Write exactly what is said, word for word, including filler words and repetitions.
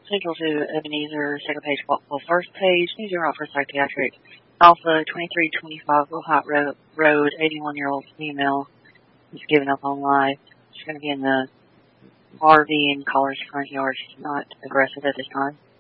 Central to Ebenezer, second page, Walpole, first page, New Zero for psychiatric. Alpha, twenty-three twenty-five, Wilhite Ro- Road, eighty-one-year-old female is giving up on life. She's going to be in the R V in Collar's front yard. She's not aggressive at this time.